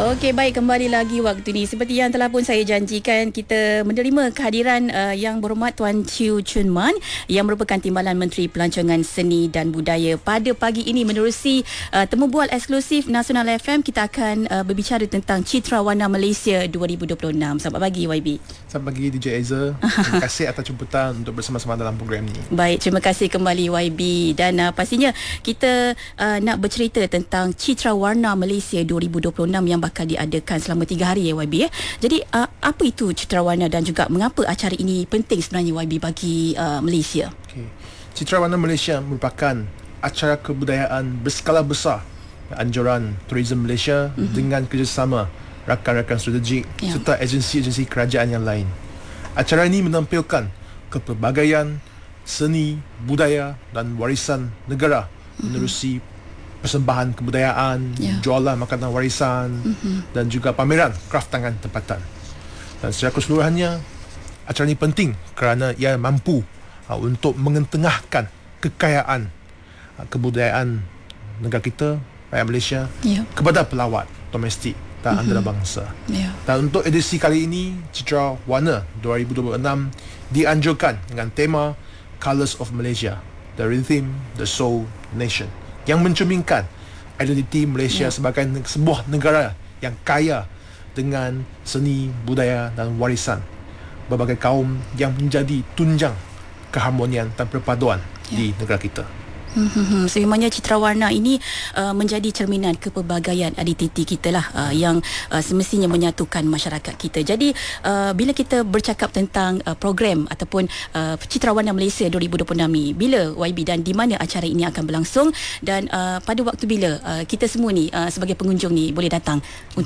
Okey, baik, kembali lagi waktu ni. Seperti yang telah pun saya janjikan, kita menerima kehadiran Yang Berhormat Tuan Chew Chun Man yang merupakan Timbalan Menteri Pelancongan Seni dan Budaya. Pada pagi ini menerusi temu bual eksklusif Nasional FM, kita akan berbicara tentang Citra Warna Malaysia 2026. Selamat pagi YB. Selamat pagi DJ Aiza. Terima kasih atas jemputan untuk bersama-sama dalam program ni. Baik, terima kasih kembali YB. Dan pastinya kita nak bercerita tentang Citra Warna Malaysia 2026 yang bakal diadakan selama 3 hari YB. Jadi apa itu Citra Warna dan juga mengapa acara ini penting sebenarnya YB bagi Malaysia? Okay. Citra Warna Malaysia merupakan acara kebudayaan berskala besar anjuran Tourism Malaysia dengan kerjasama rakan-rakan strategik serta agensi-agensi kerajaan yang lain. Acara ini menampilkan kepelbagaian seni, budaya dan warisan negara menerusi persembahan kebudayaan, jualan makanan warisan dan juga pameran kraf tangan tempatan. Dan secara keseluruhannya, acara ini penting kerana ia mampu untuk mengetengahkan kekayaan kebudayaan negara kita, rakyat Malaysia, kepada pelawat domestik dan antarabangsa. Dan untuk edisi kali ini, Citra Warna 2026 dianjurkan dengan tema Colours of Malaysia, the Rhythm, the Soul, Nation, yang mencerminkan identiti Malaysia sebagai sebuah negara yang kaya dengan seni, budaya dan warisan berbagai kaum yang menjadi tunjang keharmonian dan perpaduan di negara kita. Sebenarnya Citra Warna ini menjadi cerminan kepelbagaian identiti kita lah, yang semestinya menyatukan masyarakat kita. Jadi bila kita bercakap tentang program ataupun Citra Warna Malaysia 2026 ni, bila YB dan di mana acara ini akan berlangsung dan pada waktu bila kita semua ni sebagai pengunjung ni boleh datang